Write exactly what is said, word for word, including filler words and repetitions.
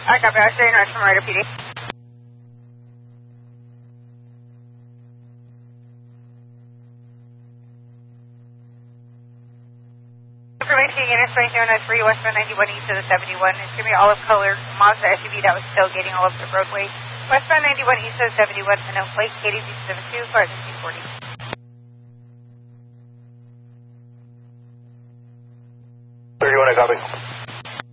I copy. I was saying right from Rider P D. Information unit twenty zero nine three, westbound ninety-one east of the seventy-one. It's going to be olive colored Mazda S U V that was tailgating all over the roadway. Westbound ninety-one east of the seventy-one, unknown plate, K D Z seven two, flight two forty. thirty-one, I copy.